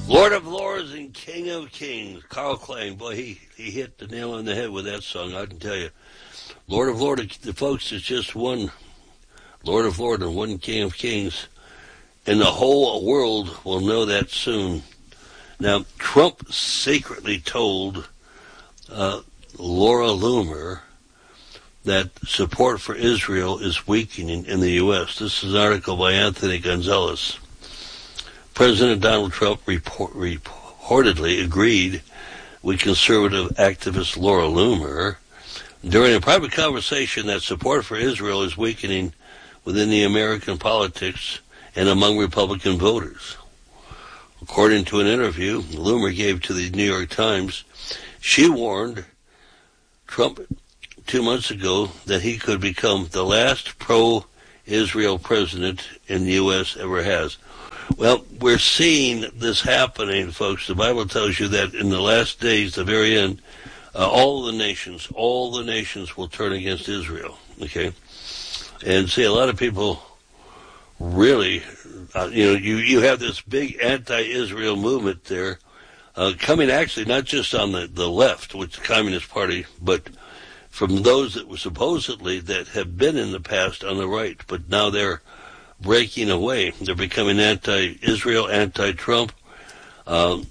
Lord of Lords and King of Kings. Carl Klang, boy, he hit the nail on the head with that song, I can tell you. Lord of Lords, the folks, is just one Lord of Lords and one King of Kings. And the whole world will know that soon. Now, Trump secretly told Laura Loomer that support for Israel is weakening in the U.S. This is an article by Anthony Gonzalez. President Donald Trump reportedly agreed with conservative activist Laura Loomer during a private conversation that support for Israel is weakening within the American politics and among Republican voters. According to an interview Loomer gave to the New York Times, she warned Trump 2 months ago that he could become the last pro-Israel president in the U.S. ever has. Well, we're seeing this happening, folks. The Bible tells you that in the last days, the very end, all the nations will turn against Israel. Okay, and see, a lot of people really, you have this big anti-Israel movement there, coming actually not just on the left, which is the Communist Party, but from those that were supposedly that have been in the past on the right, but now they're breaking away. They're becoming anti-Israel, anti-Trump, and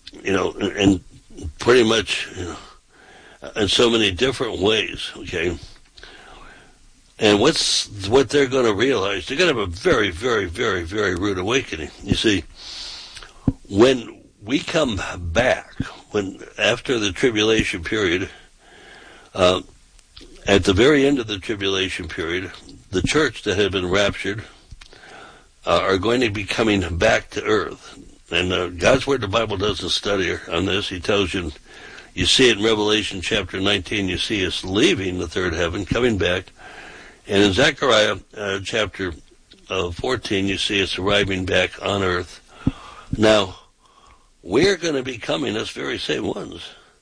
pretty much, in so many different ways, okay? And what they're going to realize, they're going to have a very, very, very, very rude awakening. You see, when we come back, after the tribulation period, at the very end of the tribulation period, the church that had been raptured are going to be coming back to earth. And God's Word, the Bible doesn't study on this. He tells you, you see it in Revelation chapter 19, you see us leaving the third heaven, coming back. And in Zechariah chapter 14, you see us arriving back on earth. Now, we're going to be coming, us very same ones,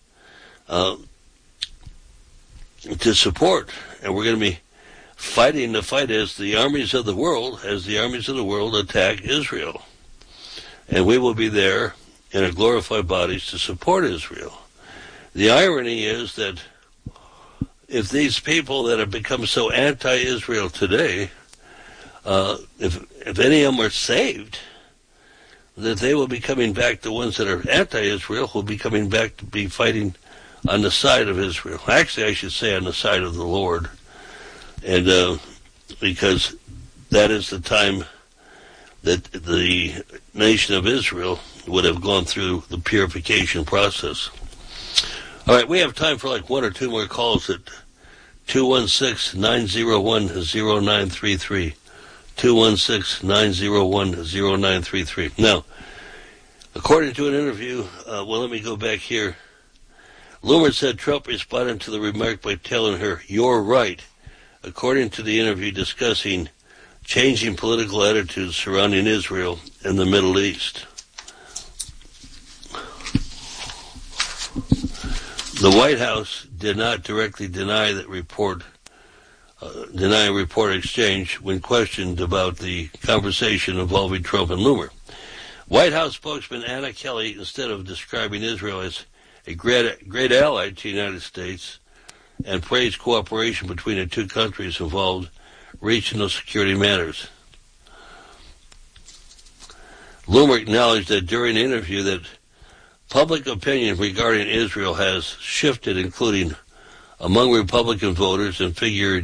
to support, and we're going to be fighting the fight as the armies of the world attack Israel. And we will be there in our glorified bodies to support Israel. The irony is that if these people that have become so anti-Israel today, if any of them are saved, that they will be coming back, the ones that are anti-Israel will be coming back to be fighting on the side of Israel. Actually, I should say on the side of the Lord. And because that is the time that the nation of Israel would have gone through the purification process. All right, we have time for like one or two more calls at 216-901-0933. 216-901-0933. Now, according to an interview, let me go back here. Loomer said Trump responded to the remark by telling her, "You're right," according to the interview discussing changing political attitudes surrounding Israel and the Middle East. The White House did not directly deny report exchange when questioned about the conversation involving Trump and Loomer. White House spokesman Anna Kelly, instead of describing Israel as a great ally to the United States and praised cooperation between the two countries involved regional security matters. Loomer acknowledged that during the interview that public opinion regarding Israel has shifted, including among Republican voters and figures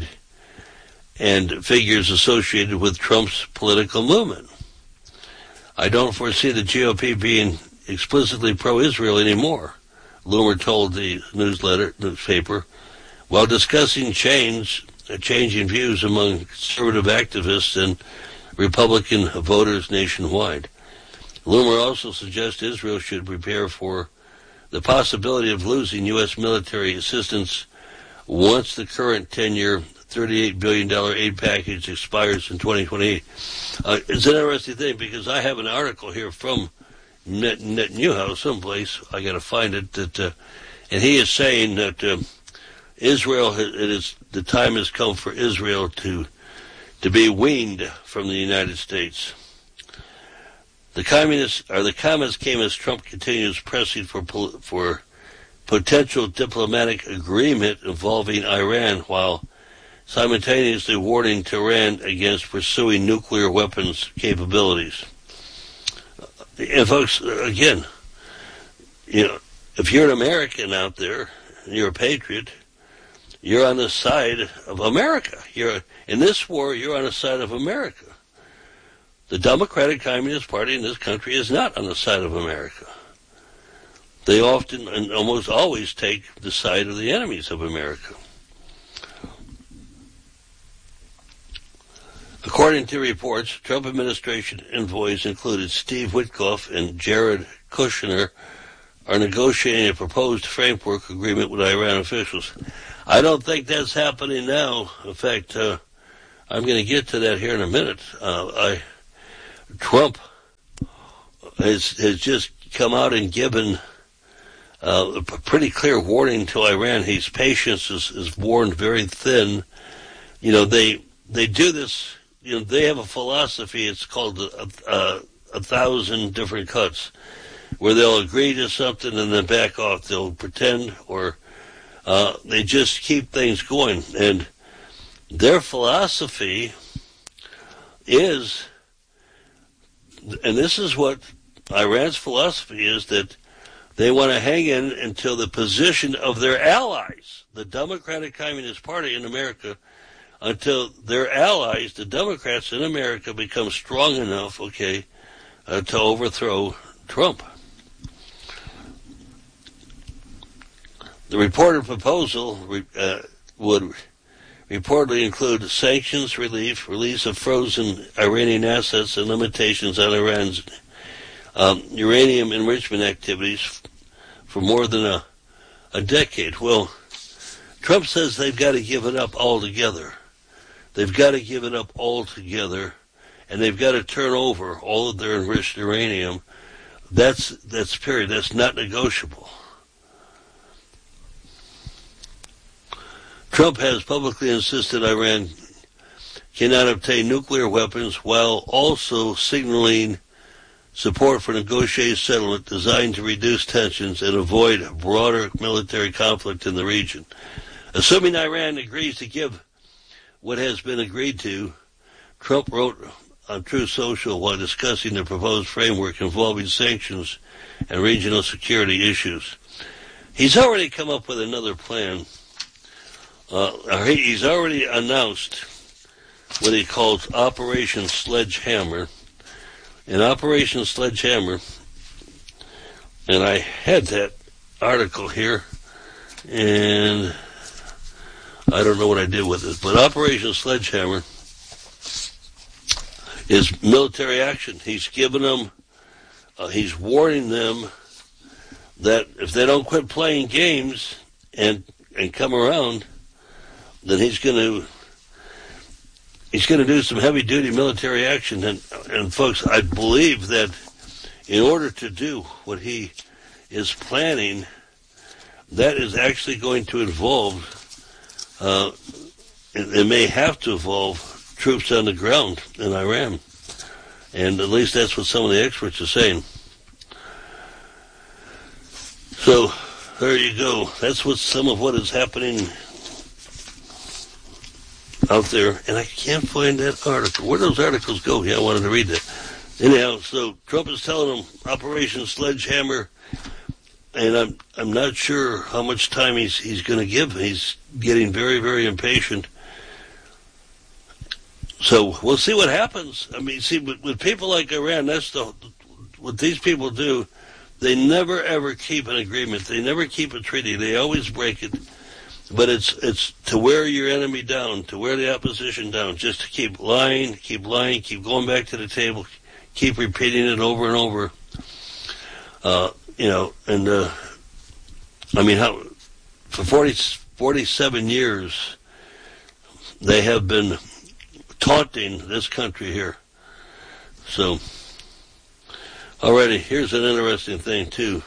associated with Trump's political movement. I don't foresee the GOP being explicitly pro-Israel anymore, Loomer told the newspaper, while discussing changing views among conservative activists and Republican voters nationwide. Loomer also suggests Israel should prepare for the possibility of losing U.S. military assistance once the current 10-year, $38 billion aid package expires in 2028. It's an interesting thing because I have an article here from Netanyahu someplace. I got to find it. And he is saying that Israel, the time has come for Israel to be weaned from the United States. The comments came as Trump continues pressing for potential diplomatic agreement involving Iran, while simultaneously warning Tehran against pursuing nuclear weapons capabilities. And folks, again, if you're an American out there, and you're a patriot, you're on the side of America. In this war, you're on the side of America. The Democratic Communist Party in this country is not on the side of America. They often and almost always take the side of the enemies of America. According to reports, Trump administration envoys included Steve Witkoff and Jared Kushner are negotiating a proposed framework agreement with Iran officials. I don't think that's happening now. In fact, I'm going to get to that here in a minute. Trump has just come out and given a pretty clear warning to Iran. His patience is worn very thin. They do this. They have a philosophy. It's called a 1,000 different cuts, where they'll agree to something and then back off. They'll pretend, or they just keep things going. And their philosophy is, and this is what Iran's philosophy is, that they want to hang in until the position of their allies, the Democratic Communist Party in America, until their allies, the Democrats in America, become strong enough, to overthrow Trump. The reported proposal would reportedly include sanctions relief, release of frozen Iranian assets, and limitations on Iran's uranium enrichment activities for more than a decade. Well, Trump says they've got to give it up altogether. They've got to give it up altogether, and they've got to turn over all of their enriched uranium. That's period. That's not negotiable. Trump has publicly insisted Iran cannot obtain nuclear weapons, while also signaling support for negotiated settlement designed to reduce tensions and avoid broader military conflict in the region. Assuming Iran agrees to give what has been agreed to, Trump wrote on Truth Social while discussing the proposed framework involving sanctions and regional security issues. He's already come up with another plan. He's already announced what he calls Operation Sledgehammer. In Operation Sledgehammer, and I had that article here, and I don't know what I did with it, but Operation Sledgehammer is military action. He's given them, he's warning them that if they don't quit playing games and come around, then he's going to do some heavy-duty military action. And folks, I believe that in order to do what he is planning, that is actually going to involve, it may have to involve troops on the ground in Iran. And at least that's what some of the experts are saying. So, there you go. That's some of what is happening out there, and I can't find that article. Where those articles go? Yeah, I wanted to read that. Anyhow, so Trump is telling them Operation Sledgehammer, and I'm not sure how much time he's going to give. He's getting very, very impatient. So we'll see what happens. I mean, see, with people like Iran, what these people do. They never ever keep an agreement. They never keep a treaty. They always break it. But it's to wear your enemy down, to wear the opposition down, just to keep lying, keep going back to the table, keep repeating it over and over. For 47 years, they have been taunting this country here. So, alrighty, here's an interesting thing, too.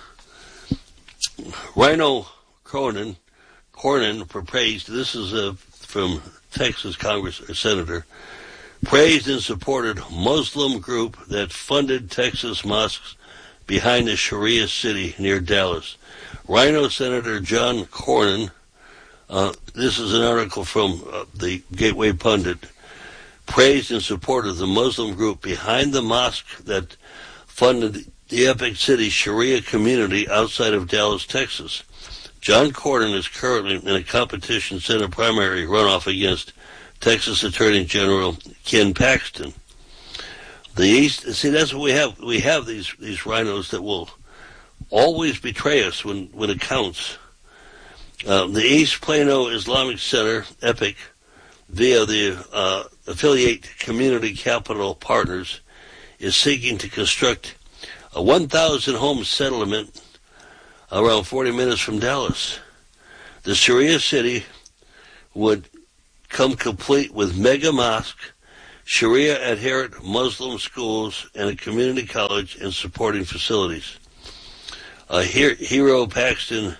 Rhino Cornyn proposed, this is from Texas Senator, praised and supported Muslim group that funded Texas mosques behind the Sharia city near Dallas. Rhino Senator John Cornyn, this is an article from the Gateway Pundit, praised and supported the Muslim group behind the mosque that funded the Epic City Sharia community outside of Dallas, Texas. John Cornyn is currently in a competition Senate primary runoff against Texas Attorney General Ken Paxton. The East, see, that's what we have. We have these rhinos that will always betray us when it counts. The East Plano Islamic Center, EPIC, via the affiliate Community Capital Partners, is seeking to construct a 1,000-home settlement around 40 minutes from Dallas. The Sharia city would come complete with mega mosque, Sharia adherent Muslim schools, and a community college and supporting facilities. Hero Paxton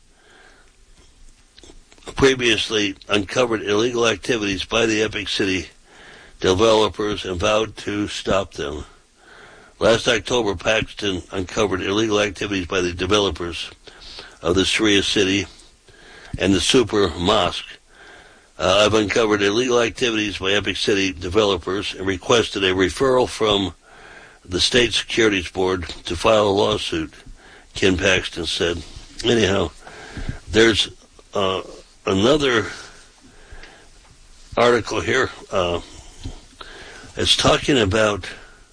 previously uncovered illegal activities by the Epic City developers and vowed to stop them. Last October, Paxton uncovered illegal activities by the developers of the Sharia city and the Super Mosque. I've uncovered illegal activities by Epic City developers and requested a referral from the State Securities Board to file a lawsuit, Ken Paxton said. Anyhow, there's another article here. It's talking about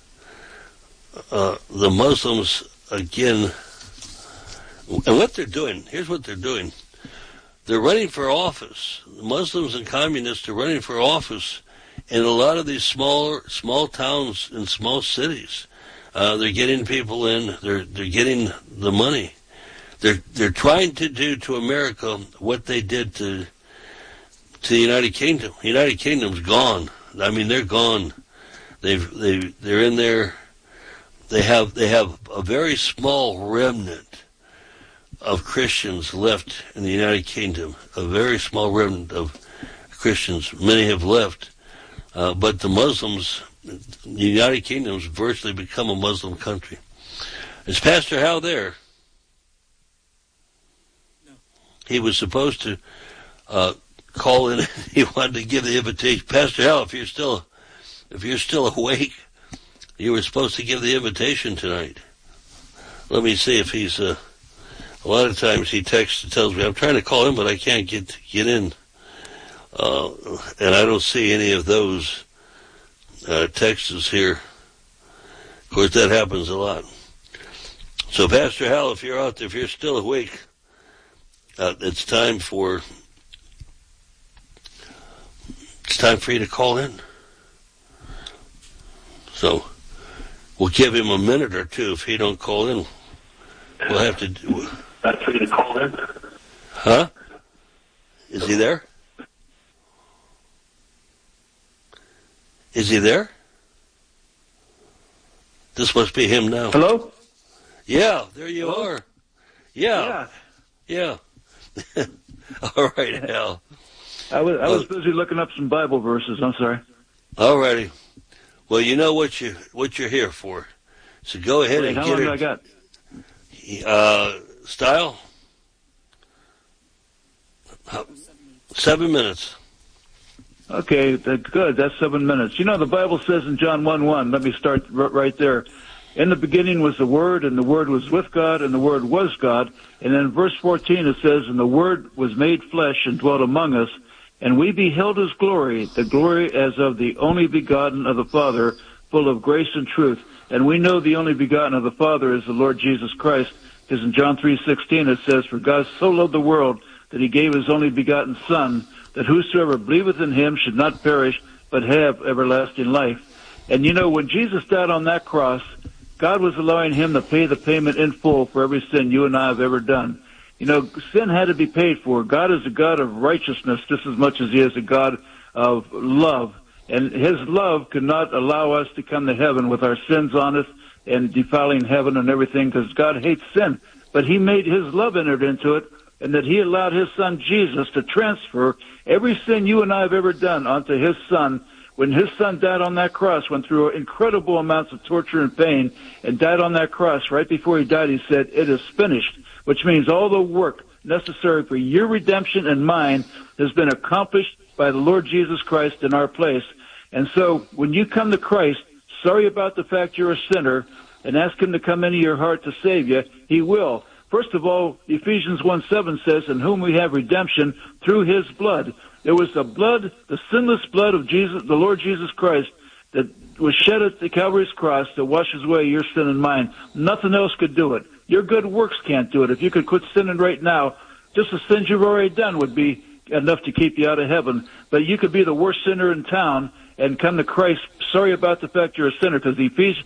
the Muslims again, and what they're doing. Here's what they're doing. They're running for office. The Muslims and communists are running for office in a lot of these small towns and small cities. They're getting people in. They're getting the money. They're trying to do to America what they did to the United Kingdom. The United Kingdom's gone. I mean, they're gone. They're in there. They have a very small remnant of Christians left in the United Kingdom. A very small remnant of Christians. Many have left, but the Muslims, the United Kingdom's virtually become a Muslim country. Is Pastor Hal there? No. He was supposed to call in. He wanted to give the invitation. Pastor Hal, if you're still awake, you were supposed to give the invitation tonight. Let me see if he's. A lot of times he texts and tells me, I'm trying to call him, but I can't get in. And I don't see any of those texts here. Of course, that happens a lot. So, Pastor Hal, if you're out there, if you're still awake, it's time for you to call in. So, we'll give him a minute or two. If he don't call in, we'll have to do. That's for you to call in. Huh? Is he there? Is he there? This must be him now. Hello? Yeah, there you are. Yeah. All right, Hal. I was busy looking up some Bible verses. I'm sorry. All righty. Well, you know what you're here for. So go ahead and how get long it. do I got? Style? 7 minutes. Okay, good. That's 7 minutes. You know, the Bible says in John 1:1, let me start right there. In the beginning was the Word, and the Word was with God, and the Word was God. And then in verse 14 it says, and the Word was made flesh and dwelt among us, and we beheld his glory, the glory as of the only begotten of the Father, full of grace and truth. And we know the only begotten of the Father is the Lord Jesus Christ, because in John 3:16 it says, for God so loved the world that he gave his only begotten Son, that whosoever believeth in him should not perish, but have everlasting life. And you know, when Jesus died on that cross, God was allowing him to pay the payment in full for every sin you and I have ever done. You know, sin had to be paid for. God is a God of righteousness just as much as he is a God of love. And his love could not allow us to come to heaven with our sins on us and defiling heaven and everything, because God hates sin. But he made his love entered into it, and that he allowed his Son Jesus to transfer every sin you and I have ever done onto his Son, when his son died on that cross, went through incredible amounts of torture and pain, and died on that cross, right before he died, he said, "It is finished," which means all the work necessary for your redemption and mine has been accomplished by the Lord Jesus Christ in our place. And so when you come to Christ, sorry about the fact you're a sinner, and ask him to come into your heart to save you, he will. First of all, Ephesians 1:7 says, "In whom we have redemption through his blood." It was the blood, the sinless blood of Jesus, the Lord Jesus Christ, that was shed at the Calvary's cross that washes away your sin and mine. Nothing else could do it. Your good works can't do it. If you could quit sinning right now, just the sins you've already done would be enough to keep you out of heaven. But you could be the worst sinner in town and come to Christ. Sorry about the fact you're a sinner, because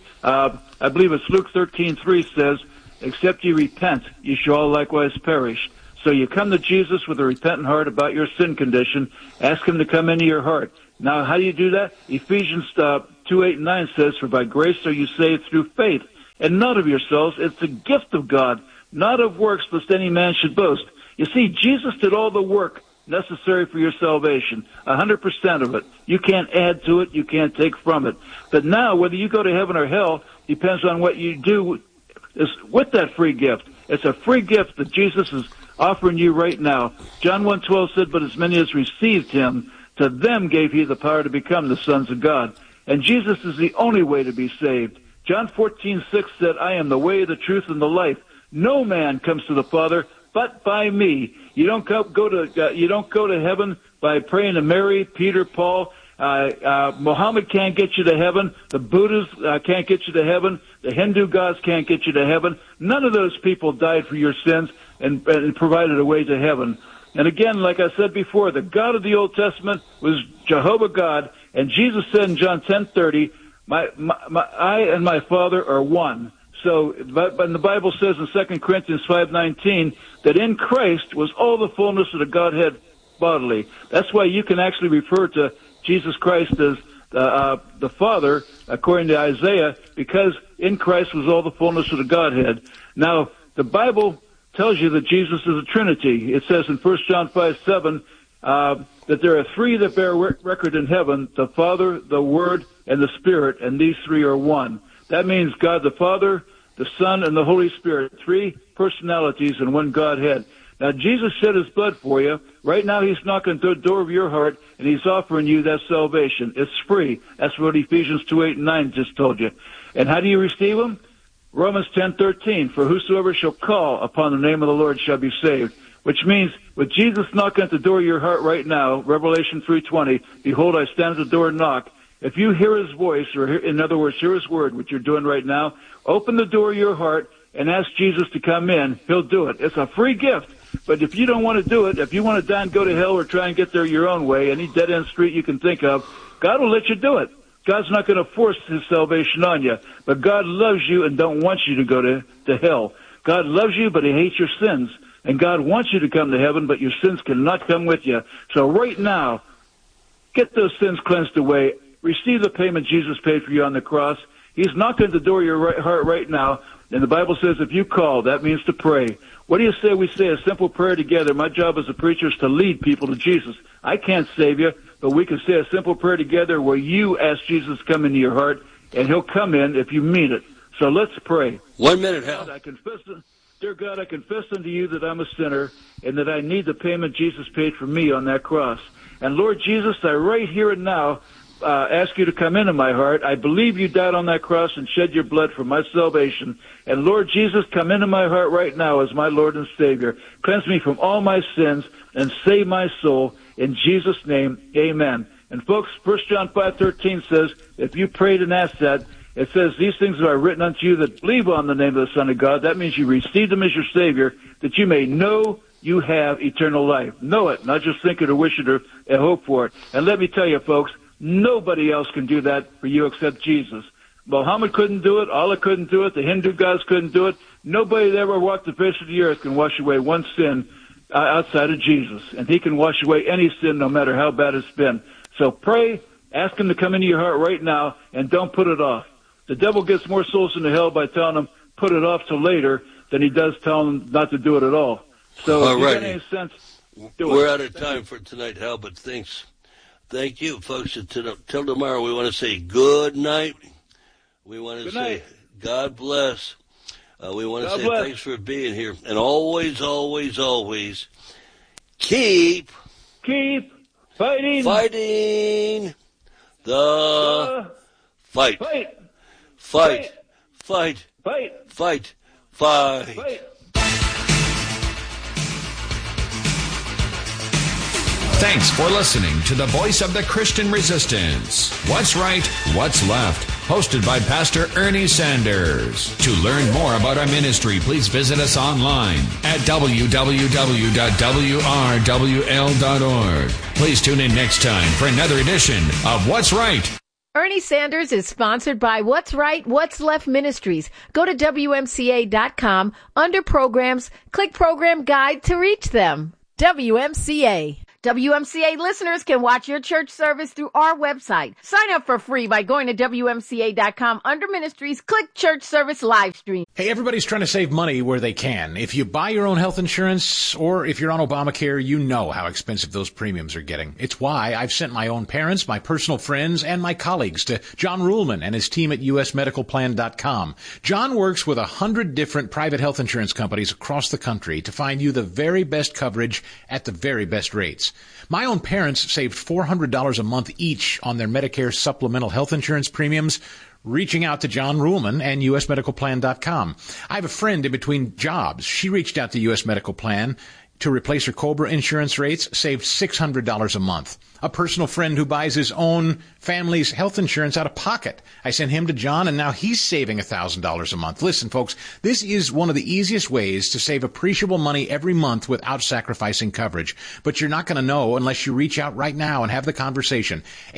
I believe it's Luke 13:3 says, "Except you repent, you shall all likewise perish." So you come to Jesus with a repentant heart about your sin condition. Ask him to come into your heart. Now, how do you do that? Ephesians 2:8-9 says, "For by grace are you saved through faith, and not of yourselves. It's the gift of God, not of works, lest any man should boast." You see, Jesus did all the work necessary for your salvation, 100% of it. You can't add to it. You can't take from it. But now, whether you go to heaven or hell depends on what you do with that free gift. It's a free gift that Jesus is offering you right now. John 1:12 said, "But as many as received him, to them gave he the power to become the sons of God." And Jesus is the only way to be saved. John 14:6 said, "I am the way, the truth, and the life. No man comes to the Father but by me." You don't go to heaven by praying to Mary, Peter, Paul. Muhammad can't get you to heaven. The Buddhists can't get you to heaven. The Hindu gods can't get you to heaven. None of those people died for your sins and provided a way to heaven. And again, like I said before, the God of the Old Testament was Jehovah God, and Jesus said in John 10:30, I and my Father are one. So, but the Bible says in 2 Corinthians 5:19 that in Christ was all the fullness of the Godhead bodily. That's why you can actually refer to Jesus Christ as the Father, according to Isaiah, because in Christ was all the fullness of the Godhead. Now, the Bible tells you that Jesus is a Trinity. It says in 1 John 5:7 that there are three that bear record in heaven, the Father, the Word, and the Spirit, and these three are one. That means God the Father, the Son, and the Holy Spirit, three personalities in one Godhead. Now, Jesus shed his blood for you. Right now, he's knocking at the door of your heart, and he's offering you that salvation. It's free. That's what Ephesians 2:8-9 just told you. And how do you receive him? Romans 10:13, "For whosoever shall call upon the name of the Lord shall be saved." Which means, with Jesus knocking at the door of your heart right now, Revelation 3:20, "Behold, I stand at the door and knock." If you hear his voice, or in other words, hear his word, which you're doing right now, open the door of your heart and ask Jesus to come in. He'll do it. It's a free gift. But if you don't want to do it, if you want to die and go to hell or try and get there your own way, any dead-end street you can think of, God will let you do it. God's not going to force his salvation on you. But God loves you and don't want you to go to hell. God loves you, but he hates your sins. And God wants you to come to heaven, but your sins cannot come with you. So right now, get those sins cleansed away. Receive the payment Jesus paid for you on the cross. He's knocking at the door of your heart right now. And the Bible says if you call, that means to pray. What do you say we say a simple prayer together? My job as a preacher is to lead people to Jesus. I can't save you, but we can say a simple prayer together where you ask Jesus to come into your heart, and he'll come in if you mean it. So let's pray. 1 minute, Hal. Dear God, I confess unto you that I'm a sinner and that I need the payment Jesus paid for me on that cross. And Lord Jesus, I right here and now ask you to come into my heart. I believe you died on that cross and shed your blood for my salvation. And Lord Jesus, come into my heart right now as my Lord and Savior. Cleanse me from all my sins and save my soul. In Jesus' name, amen. And folks, 1 John 5:13 says, if you prayed and asked that, it says, these things are written unto you that believe on the name of the Son of God. That means you received him as your Savior, that you may know you have eternal life. Know it, not just think it or wish it or hope for it. And let me tell you, folks, nobody else can do that for you except Jesus. Muhammad couldn't do it. Allah couldn't do it. The Hindu gods couldn't do it. Nobody that ever walked the face of the earth can wash away one sin outside of Jesus. And he can wash away any sin no matter how bad it's been. So pray, ask him to come into your heart right now, and don't put it off. The devil gets more souls into hell by telling them put it off till later than he does telling them not to do it at all. So if you got any sense, do it. We're out of time for tonight, Hal, but thanks. Thank you, folks. Until tomorrow, we want to say good night. We want to say God bless. We want to say thanks for being here. And always, always, always keep fighting the fight. Thanks for listening to the Voice of the Christian Resistance. What's Right, What's Left? Hosted by Pastor Ernie Sanders. To learn more about our ministry, please visit us online at www.wrwl.org. Please tune in next time for another edition of What's Right. Ernie Sanders is sponsored by What's Right, What's Left Ministries. Go to WMCA.com. Under Programs, click Program Guide to reach them. WMCA. WMCA listeners can watch your church service through our website. Sign up for free by going to WMCA.com. Under Ministries, click Church Service Live Stream. Hey, everybody's trying to save money where they can. If you buy your own health insurance or if you're on Obamacare, you know how expensive those premiums are getting. It's why I've sent my own parents, my personal friends, and my colleagues to John Ruhlman and his team at usmedicalplan.com. John works with 100 different private health insurance companies across the country to find you the very best coverage at the very best rates. My own parents saved $400 a month each on their Medicare supplemental health insurance premiums, reaching out to John Ruhlman and usmedicalplan.com. I have a friend in between jobs. She reached out to US Medical Plan to replace her COBRA insurance rates, saved $600 a month. A personal friend who buys his own family's health insurance out of pocket. I sent him to John, and now he's saving $1,000 a month. Listen, folks, this is one of the easiest ways to save appreciable money every month without sacrificing coverage. But you're not going to know unless you reach out right now and have the conversation.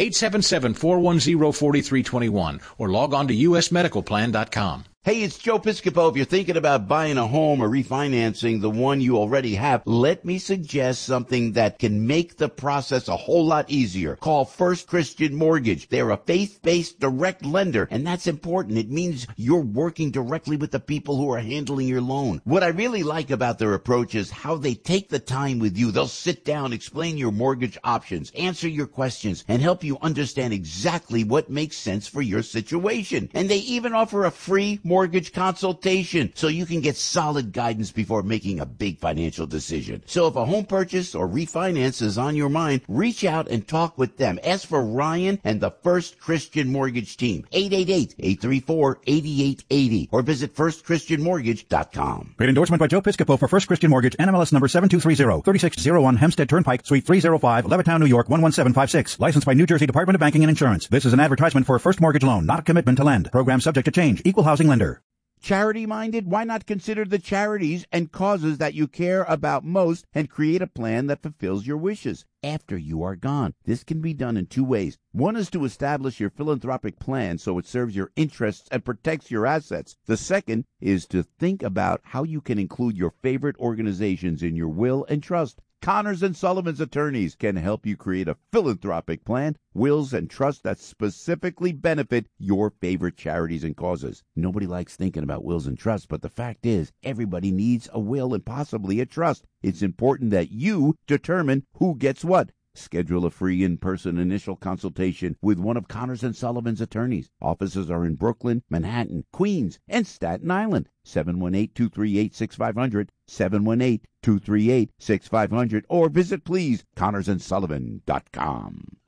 877-410-4321 or log on to usmedicalplan.com. Hey, it's Joe Piscopo. If you're thinking about buying a home or refinancing the one you already have, let me suggest something that can make the process a whole lot easier. Call First Christian Mortgage. They're a faith-based direct lender, and that's important. It means you're working directly with the people who are handling your loan. What I really like about their approach is how they take the time with you. They'll sit down, explain your mortgage options, answer your questions, and help you understand exactly what makes sense for your situation. And they even offer a free mortgage consultation so you can get solid guidance before making a big financial decision. So if a home purchase or refinance is on your mind, reach out and talk with them. Ask for Ryan and the First Christian Mortgage team, 888-834-8880, or visit firstchristianmortgage.com. Great endorsement by Joe Piscopo for First Christian Mortgage, NMLS number 7230, 3601 Hempstead Turnpike, Suite 305, Levittown, New York, 11756. Licensed by New Jersey Department of Banking and Insurance. This is an advertisement for a first mortgage loan, not a commitment to lend. Program subject to change. Equal housing lender. Charity-minded? Why not consider the charities and causes that you care about most and create a plan that fulfills your wishes after you are gone? This can be done in two ways. One is to establish your philanthropic plan so it serves your interests and protects your assets. The second is to think about how you can include your favorite organizations in your will and trust. Connors and Sullivan's attorneys can help you create a philanthropic plan, wills, and trusts that specifically benefit your favorite charities and causes. Nobody likes thinking about wills and trusts, but the fact is, everybody needs a will and possibly a trust. It's important that you determine who gets what. Schedule a free in-person initial consultation with one of Connors and Sullivan's attorneys. Offices are in Brooklyn, Manhattan, Queens, and Staten Island. 718-238-6500, 718-238-6500, or visit, please, ConnorsandSullivan.com.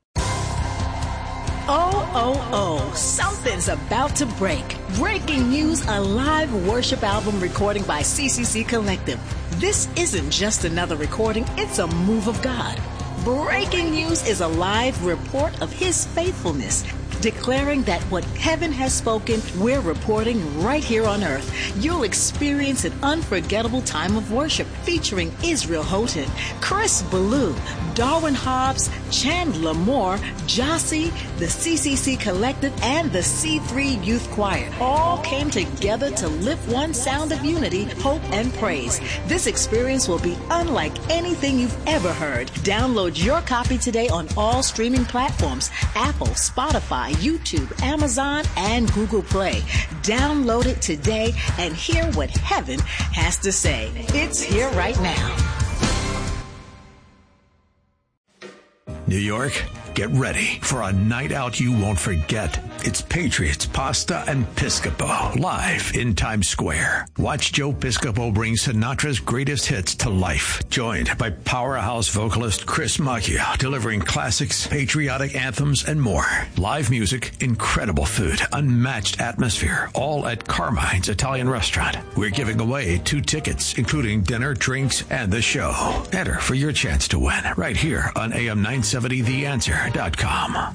Oh, something's about to break. Breaking news, a live worship album recording by CCC Collective. This isn't just another recording, it's a move of God. Breaking news is a live report of His faithfulness, declaring that what heaven has spoken, we're reporting right here on earth. You'll experience an unforgettable time of worship featuring Israel Houghton, Chris Ballou, Darwin Hobbs, Chandler Moore, Jossie, the CCC Collective, and the C3 Youth Choir all came together to lift one sound of unity, hope, and praise. This experience will be unlike anything you've ever heard. Download your copy today on all streaming platforms: Apple, Spotify, YouTube, Amazon, and Google Play. Download it today and hear what heaven has to say. It's here right now. New York, Get ready for a night out you won't forget. It's Patriots Pasta and Piscopo, live in Times Square. Watch Joe Piscopo bring Sinatra's greatest hits to life. Joined by powerhouse vocalist Chris Macchio, delivering classics, patriotic anthems, and more. Live music, incredible food, unmatched atmosphere, all at Carmine's Italian Restaurant. We're giving away 2 tickets, including dinner, drinks, and the show. Enter for your chance to win right here on AM970theanswer.com.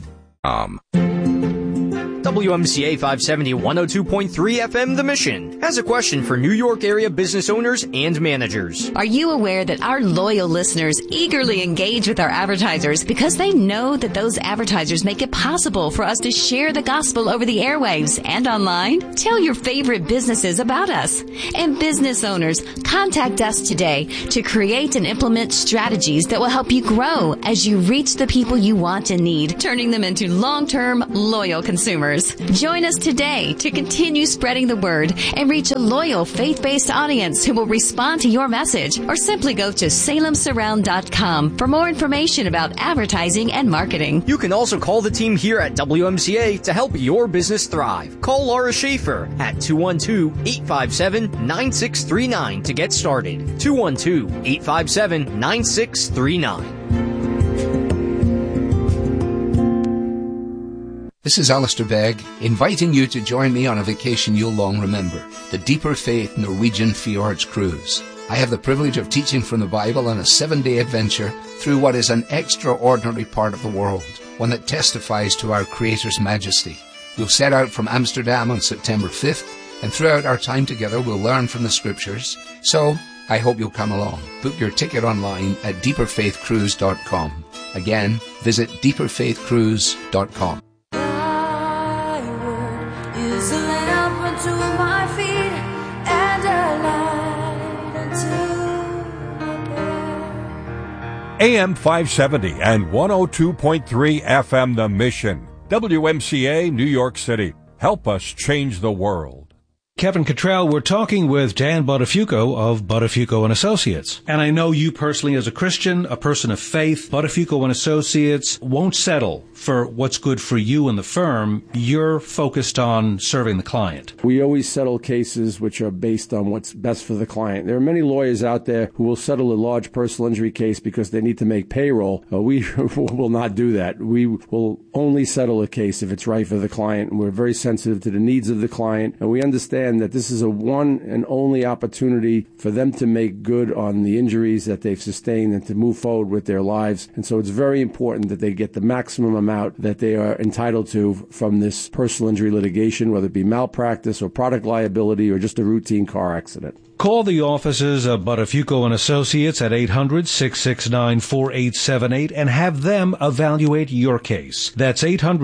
WMCA 570 102.3 FM The Mission has a question for New York area business owners and managers. Are you aware that our loyal listeners eagerly engage with our advertisers because they know that those advertisers make it possible for us to share the gospel over the airwaves and online? Tell your favorite businesses about us. And business owners, contact us today to create and implement strategies that will help you grow as you reach the people you want and need, turning them into long-term, loyal consumers. Join us today to continue spreading the word and reach a loyal faith-based audience who will respond to your message, or simply go to salemsurround.com for more information about advertising and marketing. You can also call the team here at WMCA to help your business thrive. Call Laura Schaefer at 212-857-9639 to get started. 212-857-9639. This is Alistair Begg, inviting you to join me on a vacation you'll long remember, the Deeper Faith Norwegian Fjords Cruise. I have the privilege of teaching from the Bible on a 7-day adventure through what is an extraordinary part of the world, one that testifies to our Creator's majesty. We'll set out from Amsterdam on September 5th, and throughout our time together we'll learn from the Scriptures. So, I hope you'll come along. Book your ticket online at deeperfaithcruise.com. Again, visit deeperfaithcruise.com. AM 570 and 102.3 FM The Mission. WMCA, New York City. Help us change the world. Kevin Cottrell, we're talking with Dan Buttafuoco of Buttafuoco & Associates. And I know you personally as a Christian, a person of faith, Buttafuoco & Associates won't settle for what's good for you and the firm. You're focused on serving the client. We always settle cases which are based on what's best for the client. There are many lawyers out there who will settle a large personal injury case because they need to make payroll. We will not do that. We will only settle a case if it's right for the client. And we're very sensitive to the needs of the client, and we understand that this is a one and only opportunity for them to make good on the injuries that they've sustained and to move forward with their lives. And so it's very important that they get the maximum amount that they are entitled to from this personal injury litigation, whether it be malpractice or product liability or just a routine car accident. Call the offices of Buttafuoco & Associates at 800-669-4878 and have them evaluate your case. That's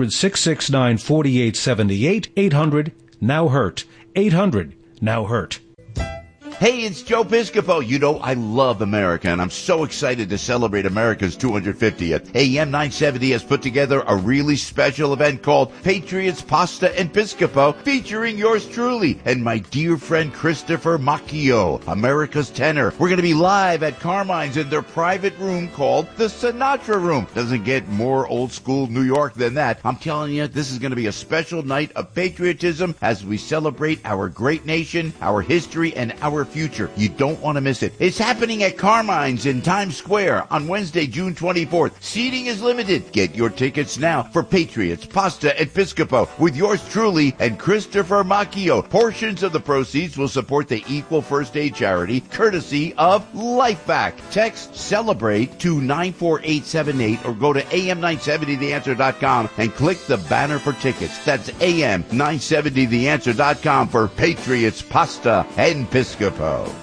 800-669-4878, 800-NOW-HURT. 800-NOW-HURT. Hey, it's Joe Piscopo. You know, I love America, and I'm so excited to celebrate America's 250th. AM 970 has put together a really special event called Patriots Pasta and Piscopo, featuring yours truly and my dear friend Christopher Macchio, America's tenor. We're going to be live at Carmine's in their private room called the Sinatra Room. Doesn't get more old school New York than that. I'm telling you, this is going to be a special night of patriotism as we celebrate our great nation, our history, and our future. You don't want to miss it. It's happening at Carmine's in Times Square on Wednesday, June 24th. Seating is limited. Get your tickets now for Patriots Pasta and Piscopo with yours truly and Christopher Macchio. Portions of the proceeds will support the Equal First Aid charity, courtesy of LifeBack. Text CELEBRATE to 94878 or go to am970theanswer.com and click the banner for tickets. That's am970theanswer.com for Patriots Pasta and Piscopo.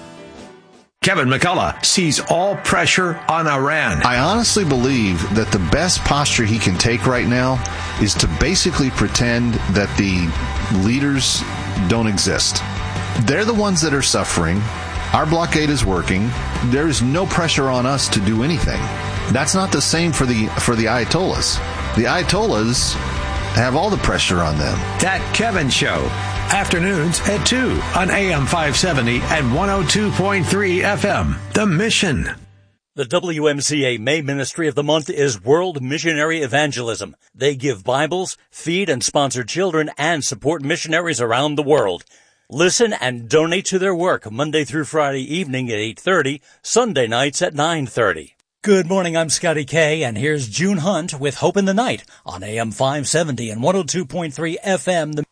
Kevin McCullough sees all pressure on Iran. I honestly believe that the best posture he can take right now is to basically pretend that the leaders don't exist. They're the ones that are suffering. Our blockade is working. There is no pressure on us to do anything. That's not the same for the Ayatollahs. The Ayatollahs have all the pressure on them. That Kevin Show. Afternoons at 2 on AM 570 and 102.3 FM. The Mission. The WMCA May Ministry of the Month is World Missionary Evangelism. They give Bibles, feed and sponsor children, and support missionaries around the world. Listen and donate to their work Monday through Friday evening at 8:30, Sunday nights at 9:30. Good morning, I'm Scotty K, and here's June Hunt with Hope in the Night on AM 570 and 102.3 FM.